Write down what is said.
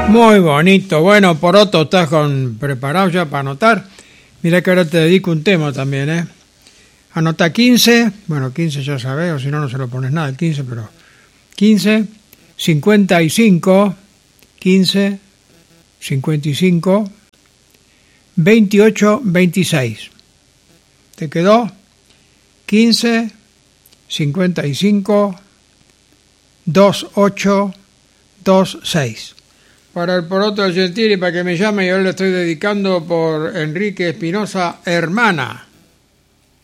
Muy bonito. Bueno, Poroto, ¿estás preparado ya para anotar? Mira que ahora te dedico un tema también, ¿eh? Anota 15, bueno, 15 ya sabes, o si no, no se lo pones nada, el 15, pero 15, 55, 15, 55, 28, 26. ¿Te quedó? 15, 55, 28, 26. Para el Poroto del Gentili, para que me llame, yo le estoy dedicando por Enrique Espinosa, hermana.